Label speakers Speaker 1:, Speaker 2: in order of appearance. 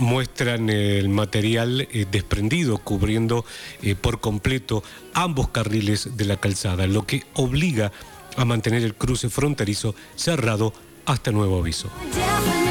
Speaker 1: muestran el material desprendido, cubriendo por completo ambos carriles de la calzada, lo que obliga a mantener el cruce fronterizo cerrado hasta nuevo aviso.